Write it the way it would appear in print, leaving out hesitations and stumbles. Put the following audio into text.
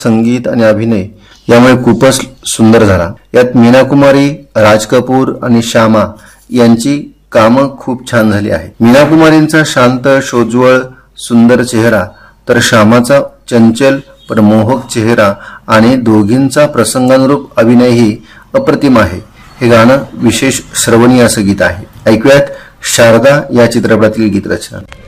संगीत आणि अभिनय यामुळे खूपच सुंदर झाला। यात मीना कुमारी, राज कपूर आणि श्यामा यांची कामं खूप छान झाली आहेत। मीना कुमारींचा शांत, सोज्वळ, सुंदर चेहरा तर श्यामाचा चंचल पण मोहक चेहरा आणि दोघींचा प्रसंगानुरूप अभिनयही अप्रतिम आहे। हे गाणं विशेष श्रवणीय असं गीत आहे। ऐकूयात शारदा या चित्रपटातील गीतरचना।